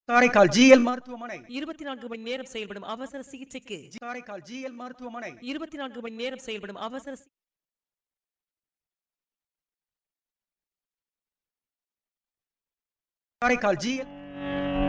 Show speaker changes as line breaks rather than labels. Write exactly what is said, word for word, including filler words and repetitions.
Karaikal GL மருத்துவமனை
இருபத்தி நான்கு மணி நேரம் செயல்படும் அவசர சிகிச்சைக்கு.
காரைக்கால் ஜிஎல் மருத்துவமனை
இருபத்தி நான்கு மணி நேரம் செயல்படும் அவசர சி-
காரைக்கால் ஜிஎல்